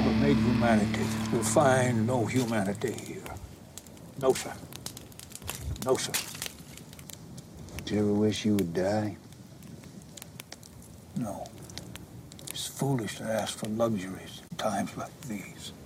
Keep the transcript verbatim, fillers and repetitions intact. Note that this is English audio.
ever made humanity, you'll find no humanity here. No, sir. No, sir. Did you ever wish you would die? No. It's foolish to ask for luxuries in times like these.